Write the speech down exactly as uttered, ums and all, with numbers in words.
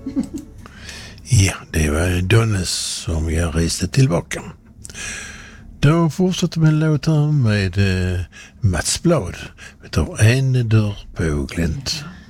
Ja, det var Donnes som jag reste tillbaka. Då fortsätter vi en låt här med eh, Mats Blad. Vi tar en dörr på glänt.